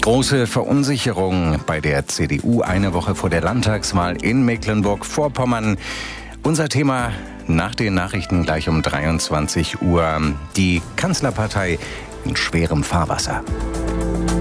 Große Verunsicherung bei der CDU eine Woche vor der Landtagswahl in Mecklenburg-Vorpommern. Unser Thema nach den Nachrichten gleich um 23 Uhr. Die Kanzlerpartei in schwerem Fahrwasser.